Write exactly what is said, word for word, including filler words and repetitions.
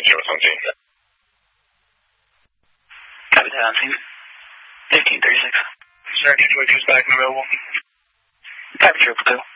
service on scene. Copy that on scene. fifteen thirty-six. Sir, D two eighty is back and available. Copy, triple two.